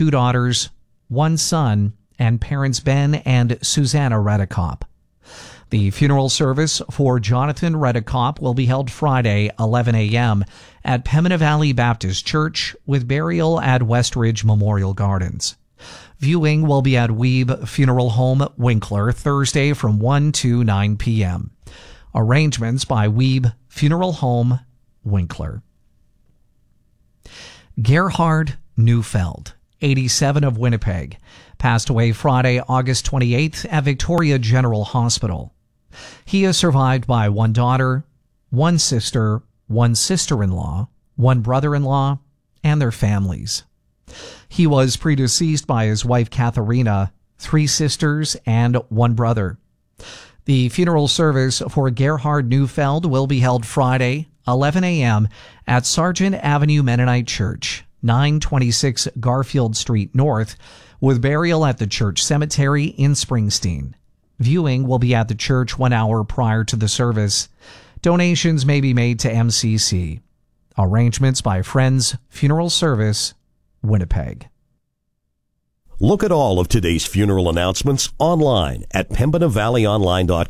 2 daughters, 1 son, and parents Ben and Susanna Redekop. The funeral service for Jonathan Redekop will be held Friday, 11 a.m. at Pembina Valley Baptist Church with burial at Westridge Memorial Gardens. Viewing will be at Weeb Funeral Home, Winkler, Thursday from 1 to 9 p.m. Arrangements by Weeb Funeral Home, Winkler. Gerhard Neufeld, 87 of Winnipeg, passed away Friday, August 28th at Victoria General Hospital. He is survived by 1 daughter, 1 sister, 1 sister-in-law, 1 brother-in-law, and their families. He was predeceased by his wife Katharina, 3 sisters, and 1 brother. The funeral service for Gerhard Neufeld will be held Friday, 11 a.m. at Sargent Avenue Mennonite Church, 926 Garfield Street North, with burial at the church cemetery in Springsteen. Viewing will be at the church 1 hour prior to the service. Donations may be made to MCC. Arrangements by Friends Funeral Service, Winnipeg. Look at all of today's funeral announcements online at PembinaValleyOnline.com.